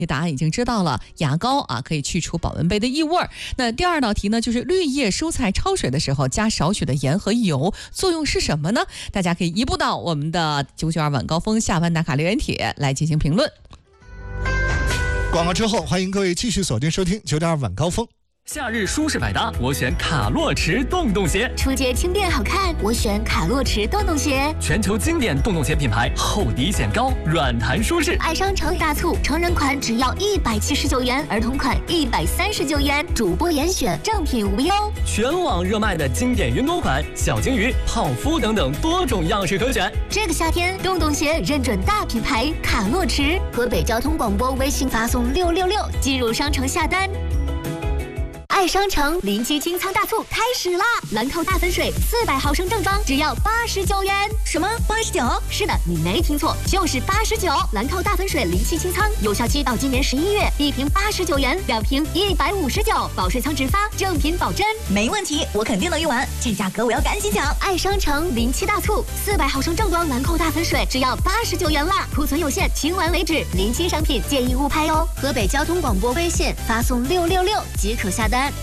答案已经知道了，牙膏啊可以去除保温杯的异味。那第二道题呢，就是绿叶蔬菜焯水的时候加少许的盐和油，作用是什么呢？大家可以移步到我们的992晚高峰下班打卡留言帖来进行评论。 广告之后，欢迎各位继续锁定收听992晚高峰。 夏日舒适百搭，我选卡洛驰洞洞鞋。 出街轻便好看，我选卡洛驰洞洞鞋。 全球经典洞洞鞋品牌，厚底显高，软弹舒适。 爱商城大促，成人款只要179元，儿童款139元，主播严选，正品无忧。 全网热卖的经典云朵款、小金鱼、泡芙等等多种样式可选。 这个夏天，洞洞鞋认准大品牌卡洛驰。河北交通广播微信发送666进入商城下单。爱商城临期清仓大促开始啦！兰蔻大粉水400毫升正装只要89元。什么89？是的，你没听错，就是89。兰蔻大粉水临期清仓，有效期到今年11月，1瓶89元，2瓶159，保税仓直发，正品保真。 没问题，我肯定能用完，这价格我要赶紧抢！ 爱商城临期大促，400毫升正装兰蔻大粉水只要89元啦，库存有限，清完为止。临期商品建议勿拍哦。河北交通广播微信发送666即可下单。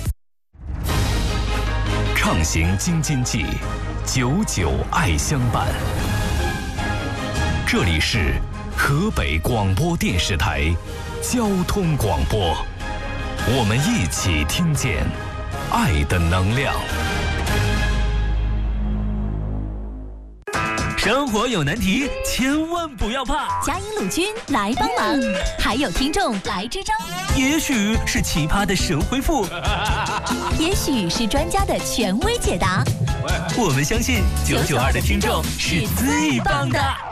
畅行京津冀，99爱相伴。这里是河北广播电视台交通广播，我们一起听见爱的能量。 生活有难题，千万不要怕。 嘉音鲁军来帮忙，还有听众来支招。 也许是奇葩的神回复， 也许是专家的权威解答。 我们相信992的听众是最棒的。